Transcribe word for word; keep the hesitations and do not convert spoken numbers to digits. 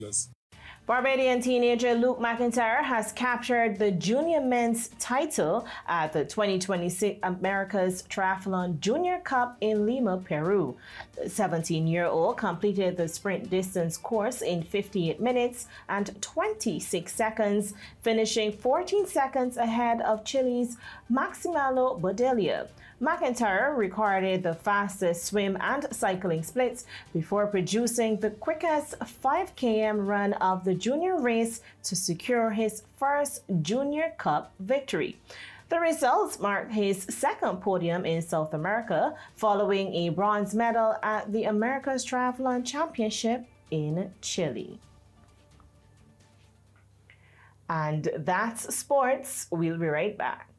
Yes. Barbadian teenager Luke McIntyre has captured the junior men's title at the twenty twenty-six America's Triathlon Junior Cup in Lima, Peru. The seventeen-year-old completed the sprint distance course in fifty-eight minutes and twenty-six seconds, finishing fourteen seconds ahead of Chile's Maximiliano Bodelia. McIntyre recorded the fastest swim and cycling splits before producing the quickest five K M run of the junior race to secure his first Junior Cup victory. The results marked his second podium in South America, following a bronze medal at the America's Triathlon Championship in Chile. And that's sports. We'll be right back.